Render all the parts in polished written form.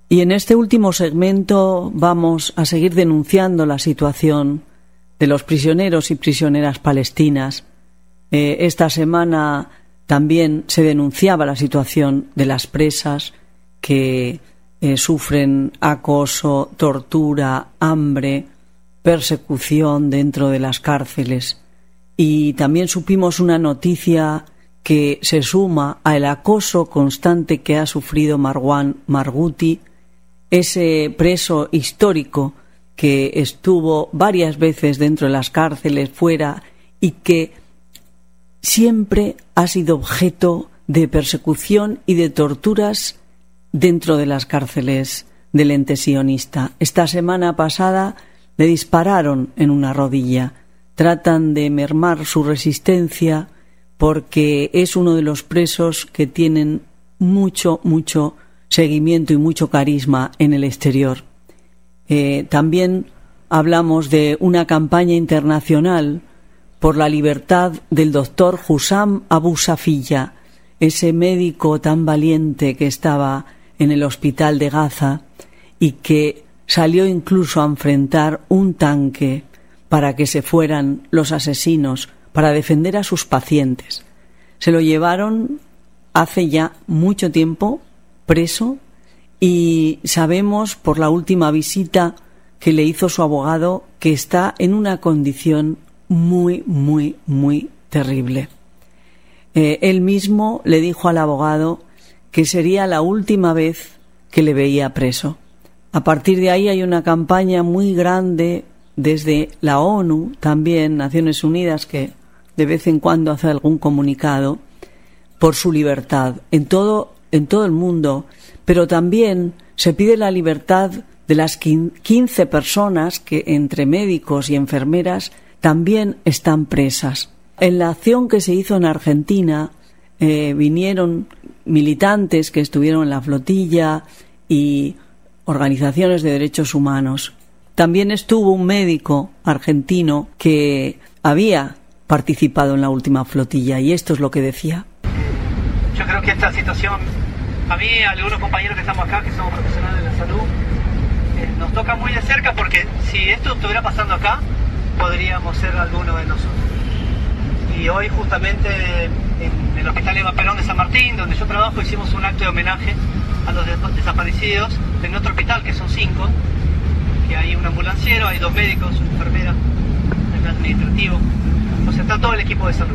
Y en este último segmento vamos a seguir denunciando la situación de los prisioneros y prisioneras palestinas. Esta semana también se denunciaba la situación de las presas que sufren acoso, tortura, hambre, persecución dentro de las cárceles. Y también supimos una noticia que se suma al acoso constante que ha sufrido Marwan Margouti, ese preso histórico que estuvo varias veces dentro de las cárceles, fuera, y que siempre ha sido objeto de persecución y de torturas dentro de las cárceles del ente sionista. Esta semana pasada le dispararon en una rodilla. Tratan de mermar su resistencia porque es uno de los presos que tienen mucho seguimiento y mucho carisma en el exterior. También hablamos de una campaña internacional por la libertad del doctor Hussam Abu Safiya, ese médico tan valiente que estaba en el hospital de Gaza y que salió incluso a enfrentar un tanque para que se fueran los asesinos, para defender a sus pacientes. Se lo llevaron hace ya mucho tiempo preso y sabemos por la última visita que le hizo su abogado que está en una condición muy terrible. Él mismo le dijo al abogado que sería la última vez que le veía preso. A partir de ahí hay una campaña muy grande desde la ONU, también Naciones Unidas, que de vez en cuando hace algún comunicado por su libertad en todo el mundo, pero también se pide la libertad de las 15 personas que, entre médicos y enfermeras, también están presas. En la acción que se hizo en Argentina vinieron militantes que estuvieron en la flotilla y organizaciones de derechos humanos. También estuvo un médico argentino que había participado en la última flotilla y esto es lo que decía. Yo creo que esta situación, a mí y a algunos compañeros que estamos acá, que somos profesionales de la salud, nos toca muy de cerca porque si esto estuviera pasando acá, podríamos ser alguno de nosotros. Y hoy justamente en el Hospital Eva Perón de San Martín, donde yo trabajo, hicimos un acto de homenaje a los desaparecidos de nuestro hospital, que son 5, que hay un ambulanciero, hay 2 médicos, una enfermera, un administrativo, o sea, está todo el equipo de salud.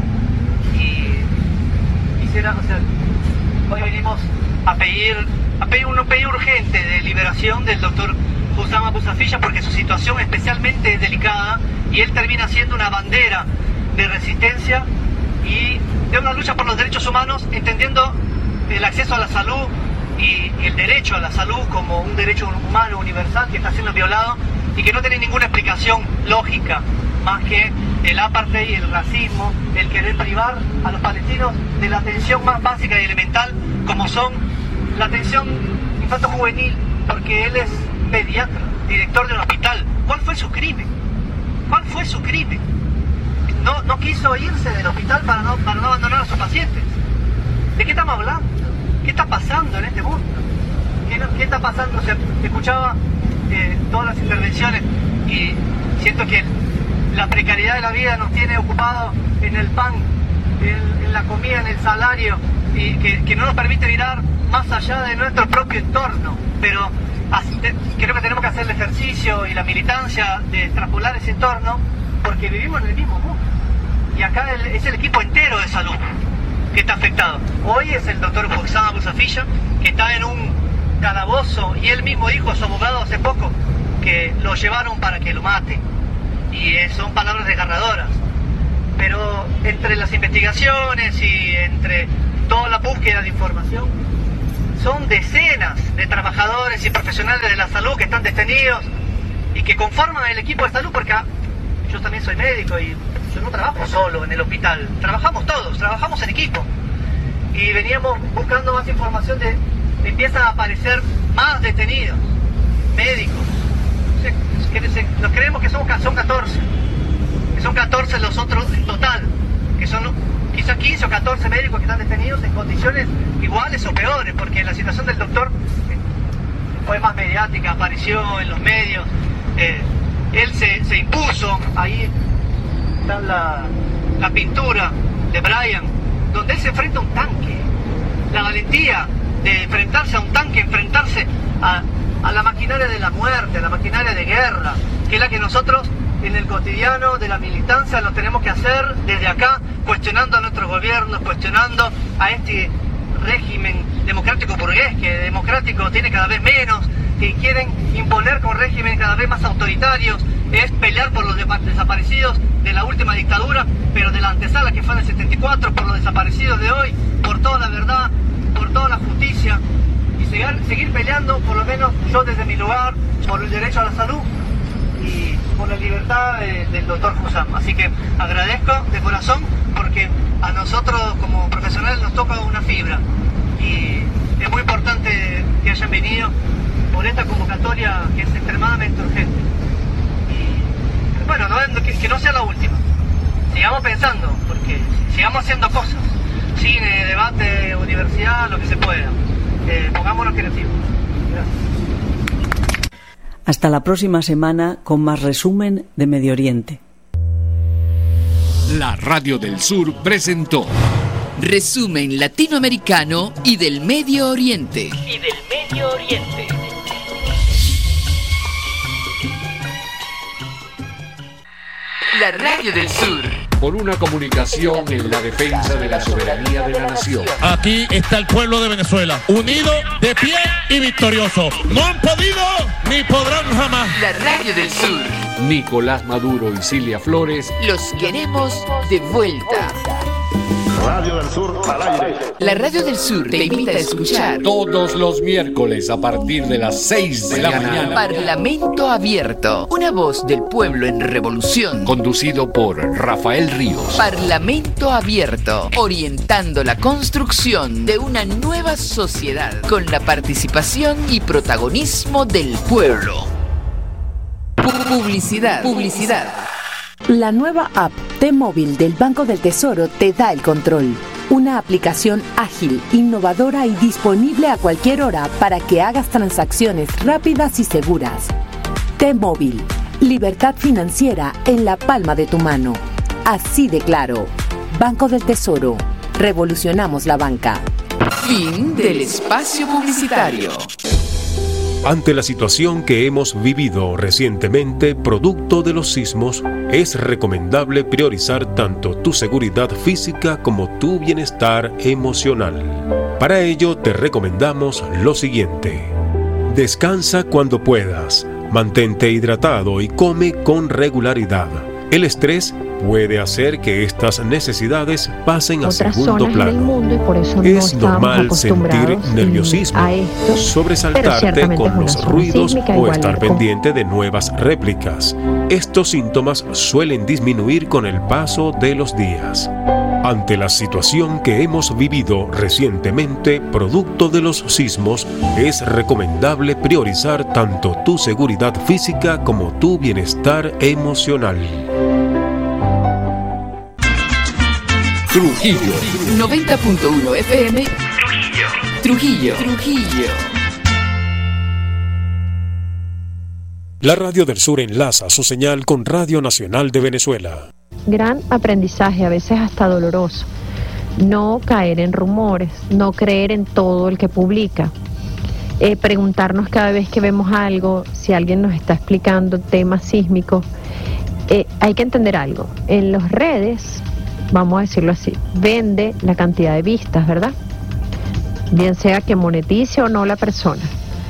Y quisiera, hoy venimos a pedir un pedido urgente de liberación del doctor Hussam Abu Safiya porque su situación es especialmente delicada y él termina siendo una bandera de resistencia y de una lucha por los derechos humanos, entendiendo el acceso a la salud y el derecho a la salud como un derecho humano universal que está siendo violado y que no tiene ninguna explicación lógica más que el apartheid y el racismo, el querer privar a los palestinos de la atención más básica y elemental como son la atención infanto-juvenil, porque él es pediatra, director de un hospital. ¿Cuál fue su crimen? ¿Cuál fue su crimen? No quiso irse del hospital para no abandonar a sus pacientes. ¿De qué estamos hablando? ¿Qué está pasando en este mundo? ¿Qué está pasando? Escuchaba todas las intervenciones y siento que la precariedad de la vida nos tiene ocupados en el pan, en la comida, en el salario, y que no nos permite mirar más allá de nuestro propio entorno. Pero creo que tenemos que hacer el ejercicio y la militancia de extrapolar ese entorno porque vivimos en el mismo mundo. Y acá es el equipo entero de salud que está afectado. Hoy es el doctor Hussam Abu Safiya, que está en un calabozo, y él mismo dijo a su abogado hace poco que lo llevaron para que lo mate. Y son palabras desgarradoras. Pero entre las investigaciones y entre toda la búsqueda de información, son decenas de trabajadores y profesionales de la salud que están detenidos y que conforman el equipo de salud, porque yo también soy médico y yo no trabajo solo en el hospital, trabajamos todos, trabajamos en equipo. Y veníamos buscando más información empiezan a aparecer más detenidos, médicos. Nos creemos que son 14, que son 14 los otros en total, que son quizá 15 o 14 médicos que están detenidos en condiciones iguales o peores, porque la situación del doctor fue más mediática, apareció en los medios, él se impuso, ahí está la pintura de Brian, donde él se enfrenta a un tanque, la valentía de enfrentarse a un tanque, enfrentarse a la maquinaria de la muerte, a la maquinaria de guerra, que es la que nosotros en el cotidiano de la militancia lo tenemos que hacer desde acá, cuestionando a nuestros gobiernos, cuestionando a este régimen democrático burgués, que democrático tiene cada vez menos, que quieren imponer con regímenes cada vez más autoritarios, es pelear por los desaparecidos de la última dictadura, pero de la antesala que fue en el 74, por los desaparecidos de hoy, por toda la verdad, por toda la justicia, y seguir peleando, por lo menos yo desde mi lugar, por el derecho a la salud y por la libertad del doctor Husam. Así que agradezco de corazón, porque a nosotros como profesionales nos toca una fibra, y es muy importante que hayan venido por esta convocatoria que es extremadamente urgente. Y bueno, que no sea la última. Sigamos pensando, porque sigamos haciendo cosas. Cine, debate, universidad, lo que se pueda. Pongámonos creativos. Gracias. Hasta la próxima semana con más resumen de Medio Oriente. La Radio del Sur presentó Resumen latinoamericano y del Medio Oriente. La Radio del Sur. Por una comunicación en la defensa de la soberanía de la nación. Aquí está el pueblo de Venezuela, unido, de pie y victorioso. No han podido ni podrán jamás. La Radio del Sur. Nicolás Maduro y Cilia Flores. Los queremos de vuelta. Radio del Sur al aire. La Radio del Sur te invita a escuchar Todos los miércoles a partir de las 6 de la mañana. Parlamento Abierto, una voz del pueblo en revolución. Conducido por Rafael Ríos. Parlamento Abierto, orientando la construcción de una nueva sociedad con la participación y protagonismo del pueblo. Publicidad. La nueva app T-Móvil del Banco del Tesoro te da el control. Una aplicación ágil, innovadora y disponible a cualquier hora para que hagas transacciones rápidas y seguras. T-Móvil, libertad financiera en la palma de tu mano. Así de claro. Banco del Tesoro. Revolucionamos la banca. Fin del espacio publicitario. Ante la situación que hemos vivido recientemente, producto de los sismos, es recomendable priorizar tanto tu seguridad física como tu bienestar emocional. Para ello, te recomendamos lo siguiente. Descansa cuando puedas, mantente hidratado y come con regularidad. El estrés puede hacer que estas necesidades pasen a segundo plano. Es normal sentir nerviosismo, sobresaltarte con los ruidos o estar pendiente de nuevas réplicas. Estos síntomas suelen disminuir con el paso de los días. Ante la situación que hemos vivido recientemente, producto de los sismos, es recomendable priorizar tanto tu seguridad física como tu bienestar emocional. Trujillo 90.1 FM. Trujillo. La Radio del Sur enlaza su señal con Radio Nacional de Venezuela. Gran aprendizaje, a veces hasta doloroso. No caer en rumores, no creer en todo el que publica. Preguntarnos cada vez que vemos algo, si alguien nos está explicando temas sísmicos. Hay que entender algo. En las redes, vamos a decirlo así, vende la cantidad de vistas, ¿verdad? Bien sea que monetice o no la persona.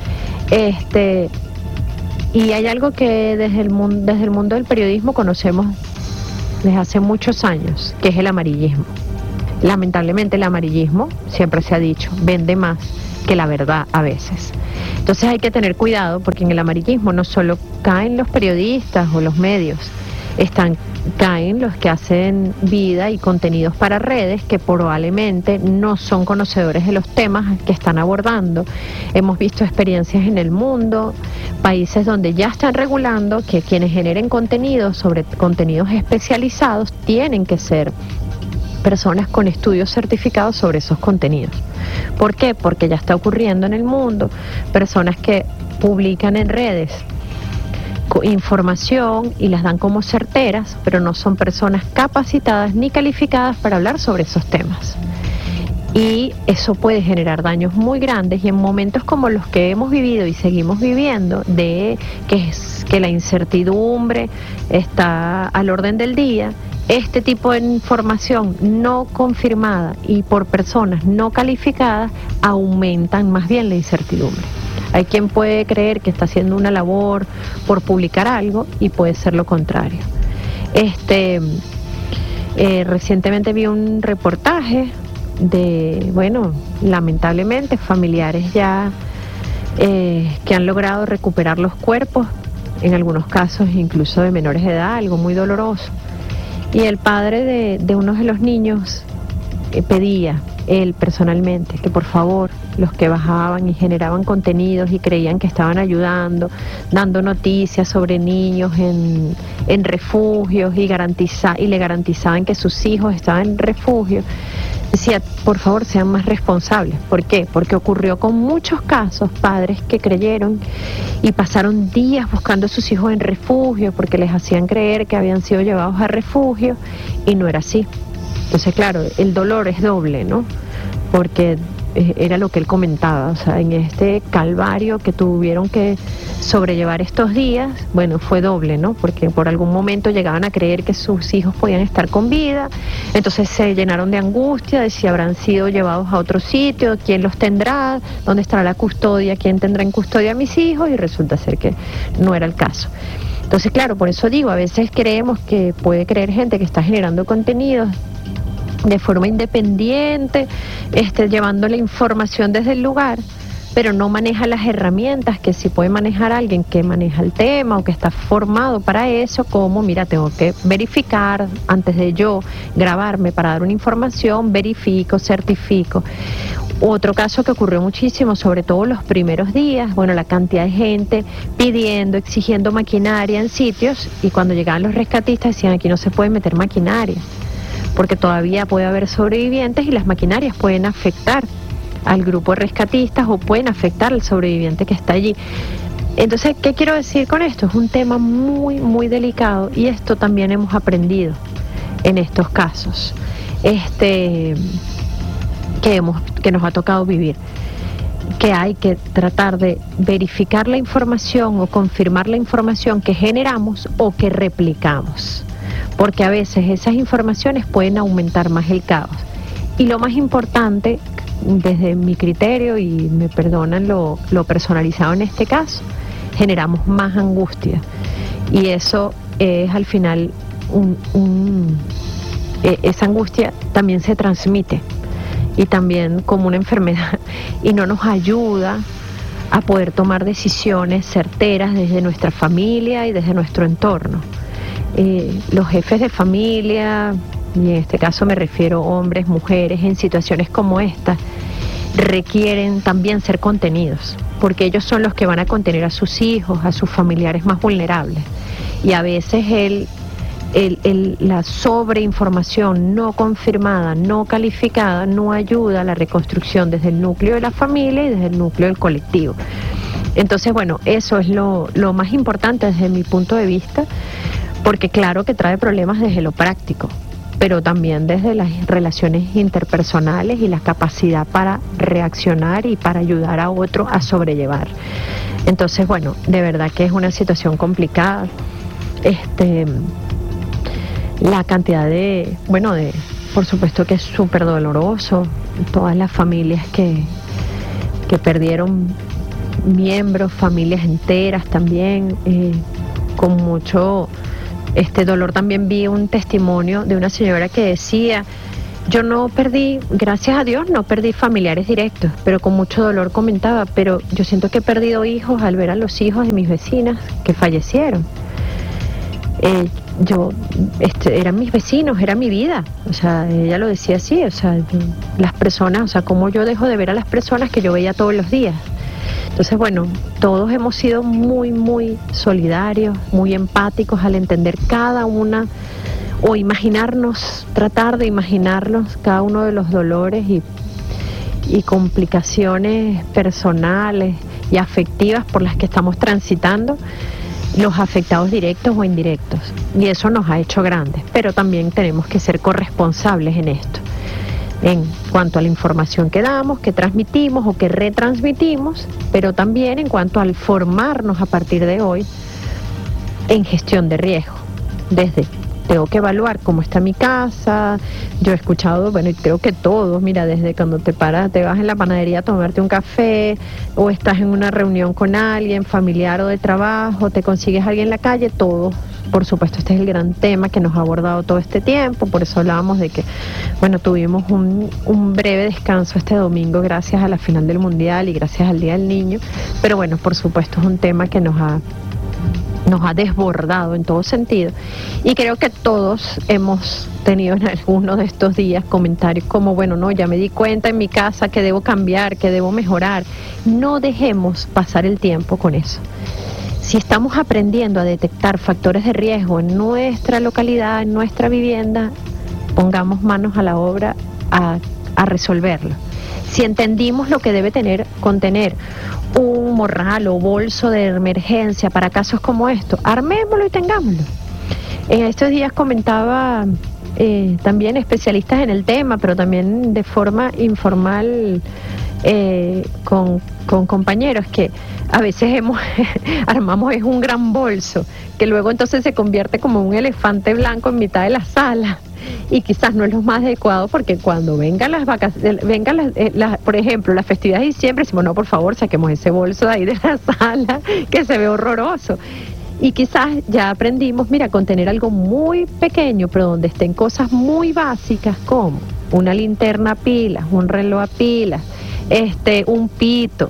Y hay algo que desde el mundo del periodismo conocemos desde hace muchos años, que es el amarillismo. Lamentablemente el amarillismo, siempre se ha dicho, vende más que la verdad a veces. Entonces hay que tener cuidado, porque en el amarillismo no solo caen los periodistas o los medios, caen los que hacen vida y contenidos para redes que probablemente no son conocedores de los temas que están abordando. Hemos visto experiencias en el mundo, países donde ya están regulando que quienes generen contenidos sobre contenidos especializados tienen que ser personas con estudios certificados sobre esos contenidos. ¿Por qué? Porque ya está ocurriendo en el mundo, personas que publican en redes información y las dan como certeras, pero no son personas capacitadas ni calificadas para hablar sobre esos temas. Y eso puede generar daños muy grandes, y en momentos como los que hemos vivido y seguimos viviendo, de que la incertidumbre está al orden del día, este tipo de información no confirmada y por personas no calificadas aumentan más bien la incertidumbre. Hay quien puede creer que está haciendo una labor por publicar algo y puede ser lo contrario. Recientemente vi un reportaje de, lamentablemente familiares ya que han logrado recuperar los cuerpos, en algunos casos incluso de menores de edad, algo muy doloroso. Y el padre de uno de los niños pedía, él personalmente, que por favor los que bajaban y generaban contenidos y creían que estaban ayudando, dando noticias sobre niños en refugios y le garantizaban que sus hijos estaban en refugio, decía, por favor sean más responsables. ¿Por qué? Porque ocurrió con muchos casos, padres que creyeron y pasaron días buscando a sus hijos en refugio porque les hacían creer que habían sido llevados a refugio y no era así. Entonces, claro, el dolor es doble, ¿no? Porque era lo que él comentaba, o sea, en este calvario que tuvieron que sobrellevar estos días, fue doble, ¿no? Porque por algún momento llegaban a creer que sus hijos podían estar con vida, entonces se llenaron de angustia de si habrán sido llevados a otro sitio, quién los tendrá, dónde estará la custodia, quién tendrá en custodia a mis hijos, y resulta ser que no era el caso. Entonces, claro, por eso digo, a veces creemos que puede creer gente que está generando contenidos de forma independiente, llevando la información desde el lugar, pero no maneja las herramientas que sí puede manejar alguien que maneja el tema o que está formado para eso, como, mira, tengo que verificar antes de yo grabarme para dar una información, verifico, certifico. Otro caso que ocurrió muchísimo, sobre todo los primeros días, la cantidad de gente pidiendo, exigiendo maquinaria en sitios, y cuando llegaban los rescatistas decían, aquí no se puede meter maquinaria, porque todavía puede haber sobrevivientes y las maquinarias pueden afectar al grupo de rescatistas o pueden afectar al sobreviviente que está allí. Entonces, ¿qué quiero decir con esto? Es un tema muy, muy delicado, y esto también hemos aprendido en estos casos que nos ha tocado vivir, que hay que tratar de verificar la información o confirmar la información que generamos o que replicamos, porque a veces esas informaciones pueden aumentar más el caos. Y lo más importante, desde mi criterio, y me perdonan lo personalizado en este caso, generamos más angustia, y eso es al final esa angustia también se transmite y también como una enfermedad, y no nos ayuda a poder tomar decisiones certeras desde nuestra familia y desde nuestro entorno. Los jefes de familia, y en este caso me refiero a hombres, mujeres, en situaciones como esta, requieren también ser contenidos, porque ellos son los que van a contener a sus hijos, a sus familiares más vulnerables, y a veces la sobreinformación no confirmada, no calificada, no ayuda a la reconstrucción desde el núcleo de la familia y desde el núcleo del colectivo. Entonces, eso es lo más importante desde mi punto de vista, porque claro que trae problemas desde lo práctico, pero también desde las relaciones interpersonales y la capacidad para reaccionar y para ayudar a otro a sobrellevar. Entonces, de verdad que es una situación complicada. La cantidad por supuesto que es súper doloroso, todas las familias que perdieron miembros, familias enteras también, con mucho dolor. También vi un testimonio de una señora que decía, yo no perdí, gracias a Dios, no perdí familiares directos, pero con mucho dolor comentaba, pero yo siento que he perdido hijos al ver a los hijos de mis vecinas que fallecieron. Eran mis vecinos, era mi vida, ella lo decía así, las personas, cómo yo dejo de ver a las personas que yo veía todos los días. Entonces, todos hemos sido muy, muy solidarios, muy empáticos al entender cada una, o tratar de imaginarnos cada uno de los dolores y complicaciones personales y afectivas por las que estamos transitando los afectados directos o indirectos, y eso nos ha hecho grandes, pero también tenemos que ser corresponsables en esto, en cuanto a la información que damos, que transmitimos o que retransmitimos, pero también en cuanto al formarnos a partir de hoy en gestión de riesgo, desde tengo que evaluar cómo está mi casa. Yo he escuchado, bueno, y creo que todos, mira, desde cuando te vas en la panadería a tomarte un café, o estás en una reunión con alguien, familiar o de trabajo, te consigues a alguien en la calle, todos, por supuesto, este es el gran tema que nos ha abordado todo este tiempo. Por eso hablábamos de que, bueno, tuvimos un breve descanso este domingo gracias a la final del Mundial y gracias al Día del Niño, pero bueno, por supuesto es un tema que nos ha desbordado en todo sentido, y creo que todos hemos tenido en alguno de estos días comentarios como, bueno, no, ya me di cuenta en mi casa que debo cambiar, que debo mejorar. No dejemos pasar el tiempo con eso. Si estamos aprendiendo a detectar factores de riesgo en nuestra localidad, en nuestra vivienda, pongamos manos a la obra a resolverlo. Si entendimos lo que debe contener un morral o bolso de emergencia para casos como estos, armémoslo y tengámoslo. En estos días comentaba también especialistas en el tema, pero también de forma informal con compañeros, que a veces armamos un gran bolso que luego entonces se convierte como un elefante blanco en mitad de la sala, y quizás no es lo más adecuado, porque cuando vengan las vacaciones, por ejemplo, las festividades de diciembre, decimos, no, por favor, saquemos ese bolso de ahí de la sala que se ve horroroso. Y quizás ya aprendimos, mira, contener algo muy pequeño, pero donde estén cosas muy básicas como una linterna a pilas, un reloj a pilas, un pito.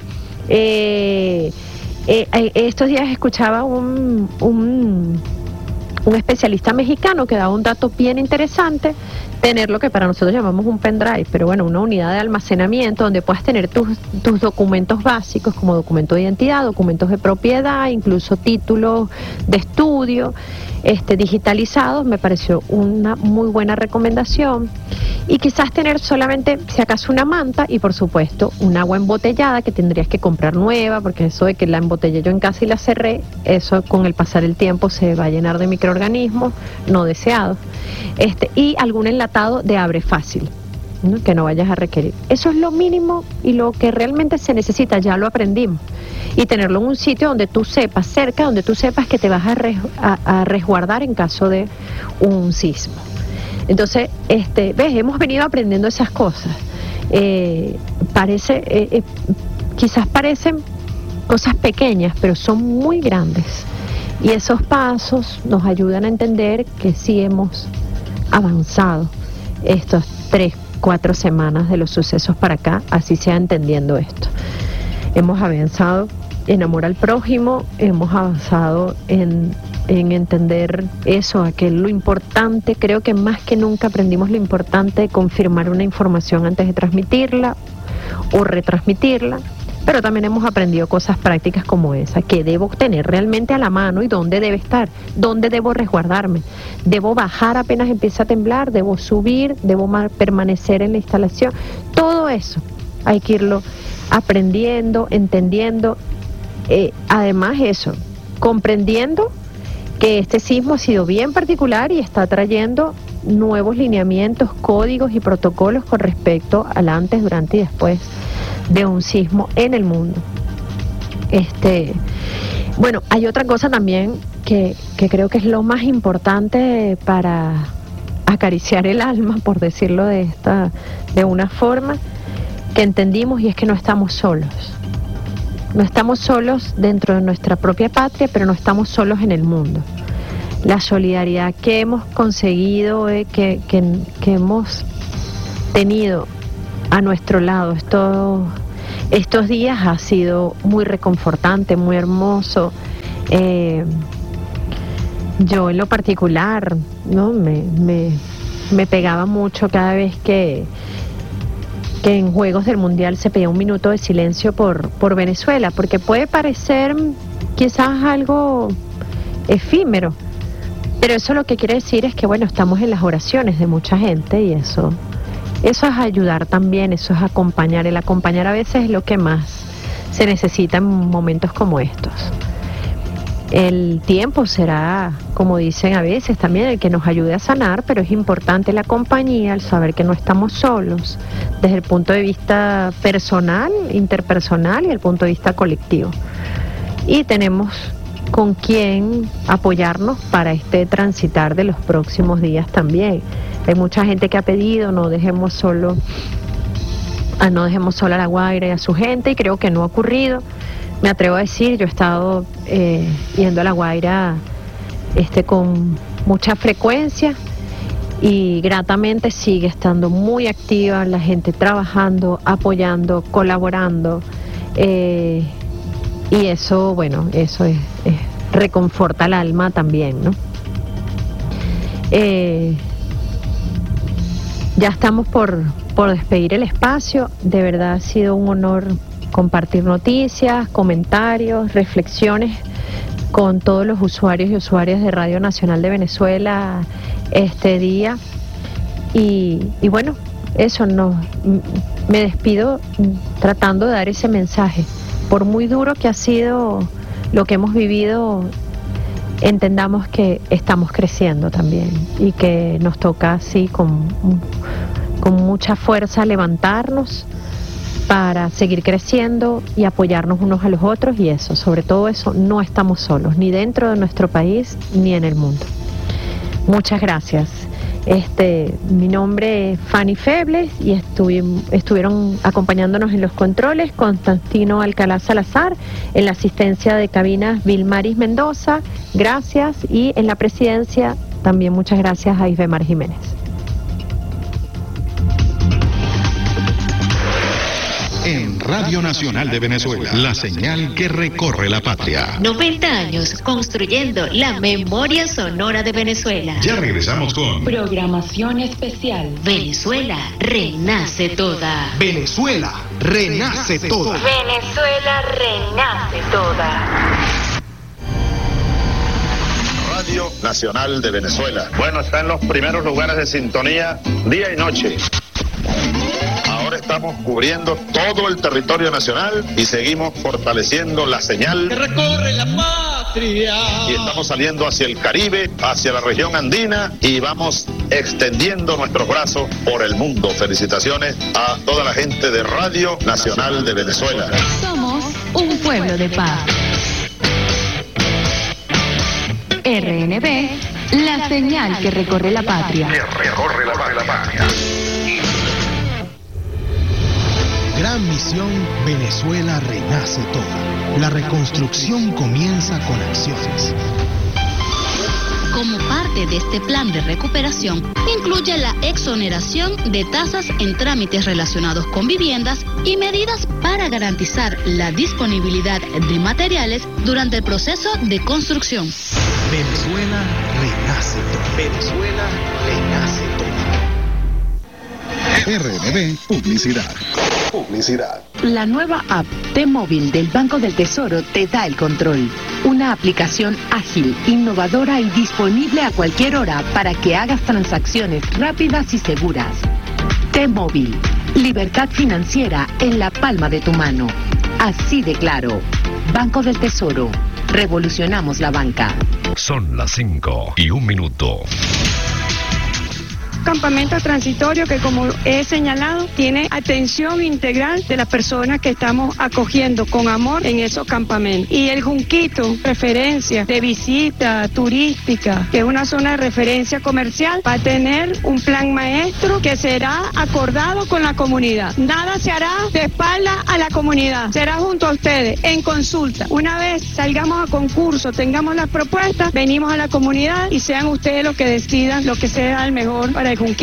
Estos días escuchaba un especialista mexicano que daba un dato bien interesante: tener lo que para nosotros llamamos un pendrive, pero bueno, una unidad de almacenamiento donde puedas tener tus documentos básicos, como documento de identidad, documentos de propiedad, incluso títulos de estudio, digitalizados. Me pareció una muy buena recomendación. Y quizás tener solamente, si acaso, una manta y, por supuesto, un agua embotellada que tendrías que comprar nueva, porque eso de que la embotellé yo en casa y la cerré, eso con el pasar del tiempo se va a llenar de microorganismos no deseados. Y algún enlatado de abre fácil, ¿no?, que no vayas a requerir. Eso es lo mínimo y lo que realmente se necesita, ya lo aprendimos. Y tenerlo en un sitio donde tú sepas, cerca, donde tú sepas que te vas a resguardar en caso de un sismo. Entonces, hemos venido aprendiendo esas cosas. Quizás parecen cosas pequeñas, pero son muy grandes. Y esos pasos nos ayudan a entender que sí hemos avanzado estas 3-4 semanas de los sucesos para acá, así sea entendiendo esto. Hemos avanzado en amor al prójimo, hemos avanzado en entender eso, que lo importante, creo que más que nunca aprendimos lo importante de confirmar una información antes de transmitirla o retransmitirla, pero también hemos aprendido cosas prácticas como esa, que debo tener realmente a la mano y dónde debe estar, dónde debo resguardarme, debo bajar apenas empieza a temblar, debo subir, debo permanecer en la instalación. Todo eso hay que irlo aprendiendo, entendiendo, además eso, comprendiendo que este sismo ha sido bien particular y está trayendo nuevos lineamientos, códigos y protocolos con respecto al antes, durante y después de un sismo en el mundo. Bueno, hay otra cosa también que creo que es lo más importante para acariciar el alma, por decirlo de una forma, que entendimos, y es que no estamos solos. No estamos solos dentro de nuestra propia patria, pero no estamos solos en el mundo. La solidaridad que hemos conseguido, que hemos tenido a nuestro lado estos días ha sido muy reconfortante, muy hermoso. Yo en lo particular, ¿no?, me pegaba mucho cada vez que en Juegos del Mundial se pedía un minuto de silencio por Venezuela, porque puede parecer quizás algo efímero, pero eso lo que quiere decir es que, bueno, estamos en las oraciones de mucha gente, y eso es ayudar también, eso es acompañar. El acompañar a veces es lo que más se necesita en momentos como estos. El tiempo será, como dicen a veces también, el que nos ayude a sanar, pero es importante la compañía, el saber que no estamos solos, desde el punto de vista personal, interpersonal y el punto de vista colectivo. Y tenemos con quién apoyarnos para este transitar de los próximos días también. Hay mucha gente que ha pedido no dejemos sola a La Guaira y a su gente, y creo que no ha ocurrido. Me atrevo a decir, yo he estado yendo a La Guaira con mucha frecuencia y gratamente sigue estando muy activa la gente trabajando, apoyando, colaborando, y eso, bueno, eso es reconforta el alma también, ¿no? Ya estamos por despedir el espacio. De verdad ha sido un honor compartir noticias, comentarios, reflexiones con todos los usuarios y usuarias de Radio Nacional de Venezuela este día. Y bueno, eso me despido tratando de dar ese mensaje. Por muy duro que ha sido lo que hemos vivido, entendamos que estamos creciendo también y que nos toca así con mucha fuerza levantarnos para seguir creciendo y apoyarnos unos a los otros, y eso, sobre todo eso, no estamos solos, ni dentro de nuestro país ni en el mundo. Muchas gracias. Mi nombre es Fanny Febles y estuvieron acompañándonos en los controles Constantino Alcalá Salazar, en la asistencia de cabinas Vilmaris Mendoza, gracias, y en la presidencia también muchas gracias a Isbemar Jiménez. En Radio Nacional de Venezuela, la señal que recorre la patria. 90 años construyendo la memoria sonora de Venezuela. Ya regresamos con programación especial. Venezuela renace toda. Venezuela renace toda. Venezuela renace toda. Radio Nacional de Venezuela. Bueno, está en los primeros lugares de sintonía día y noche. Ahora estamos cubriendo todo el territorio nacional y seguimos fortaleciendo la señal que recorre la patria. Y estamos saliendo hacia el Caribe, hacia la región andina, y vamos extendiendo nuestros brazos por el mundo. Felicitaciones a toda la gente de Radio Nacional de Venezuela. Somos un pueblo de paz. RNB, la señal que recorre la patria. Que recorre la patria. Gran misión, Venezuela renace toda. La reconstrucción comienza con acciones. Como parte de este plan de recuperación, incluye la exoneración de tasas en trámites relacionados con viviendas y medidas para garantizar la disponibilidad de materiales durante el proceso de construcción. Venezuela renace toda. Venezuela renace toda. RNB Publicidad. La nueva app T-Móvil del Banco del Tesoro te da el control. Una aplicación ágil, innovadora y disponible a cualquier hora para que hagas transacciones rápidas y seguras. T-Móvil, libertad financiera en la palma de tu mano. Así de claro. Banco del Tesoro. Revolucionamos la banca. Son las 5:01. Campamento transitorio que, como he señalado, tiene atención integral de las personas que estamos acogiendo con amor en esos campamentos. Y el Junquito, referencia de visita turística, que es una zona de referencia comercial, va a tener un plan maestro que será acordado con la comunidad. Nada se hará de espalda a la comunidad, será junto a ustedes, en consulta. Una vez salgamos a concurso, tengamos las propuestas, venimos a la comunidad y sean ustedes los que decidan lo que sea el mejor para el Junquito.